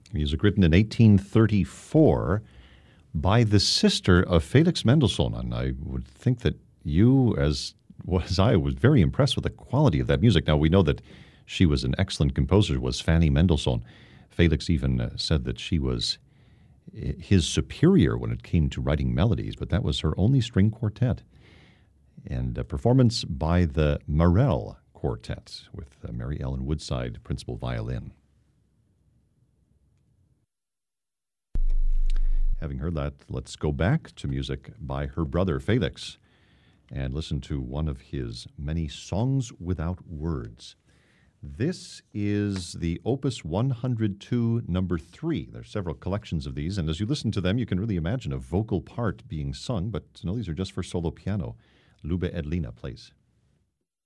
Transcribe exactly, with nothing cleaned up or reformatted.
Music written in eighteen thirty-four by the sister of Felix Mendelssohn. And I would think that you, as was I, was very impressed with the quality of that music. Now, we know that she was an excellent composer, was Fanny Mendelssohn. Felix even uh, said that she was his superior when it came to writing melodies, but that was her only string quartet. And a performance by the Morel Quartet with uh, Mary Ellen Woodside, principal violin. Having heard that, let's go back to music by her brother Felix and listen to one of his many songs without words. This is the Opus one hundred two, number three. There's several collections of these, and as you listen to them, you can really imagine a vocal part being sung, but no, these are just for solo piano. Lube Edlina plays.